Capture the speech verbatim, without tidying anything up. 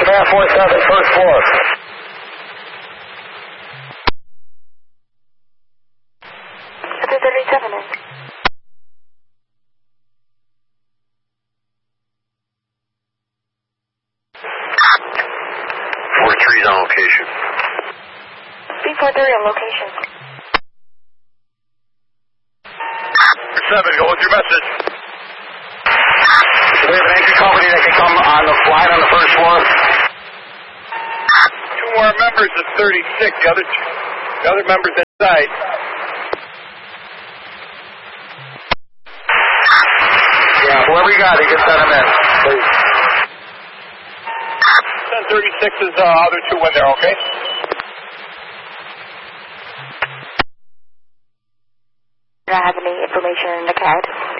Command four seven, first floor. two thirty-seven in. four three is on location. B four three on location. seven, go with your message. Do we have an entry company that can come on the line on the first floor? Two more members of thirty-six. The other, two, the other members inside. Yeah, whoever you got, you can send them in, please. Send thirty-six's uh, other two in there, okay? Do I have any information in the C A D?